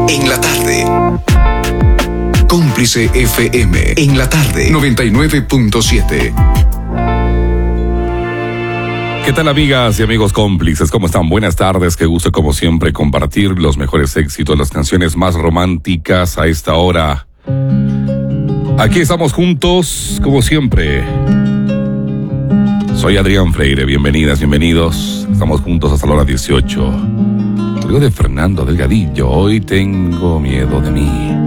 en la tarde. Cómplice FM en la tarde 99.7. ¿Qué tal, amigas y amigos cómplices? ¿Cómo están? Buenas tardes, qué gusto como siempre compartir los mejores éxitos, las canciones más románticas a esta hora. Aquí estamos juntos, como siempre. Soy Adrián Freire, bienvenidas, bienvenidos. Estamos juntos hasta la hora 18. Luego de Fernando Delgadillo, hoy tengo miedo de mí.